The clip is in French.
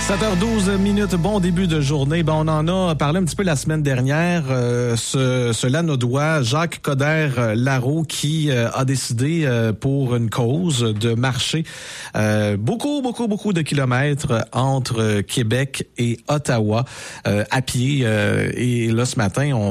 7h12, bon début de journée. On en a parlé un petit peu la semaine dernière. Ce Lanaudois, Jacques Coderre-Larreau, qui a décidé pour une cause de marcher beaucoup de kilomètres entre Québec et Ottawa à pied. Et là, ce matin, on